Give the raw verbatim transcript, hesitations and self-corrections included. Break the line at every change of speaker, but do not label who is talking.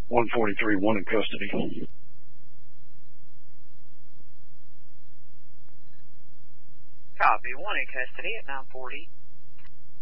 one forty-three, one in custody.
Copy, one in custody at nine forty.